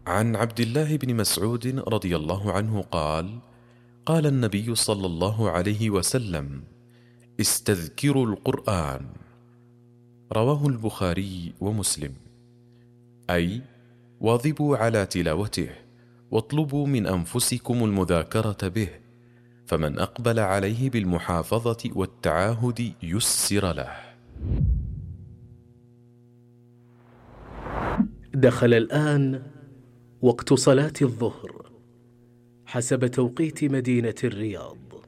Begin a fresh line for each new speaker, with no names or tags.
عن عبد الله بن مسعود رضي الله عنه قال: قال النبي صلى الله عليه وسلم: استذكروا القرآن. رواه البخاري ومسلم. أي واظبوا على تلاوته، واطلبوا من أنفسكم المذاكرة به، فمن أقبل عليه بالمحافظة والتعاهد يسر له.
دخل الآن وقت صلاة الظهر حسب توقيت مدينة الرياض.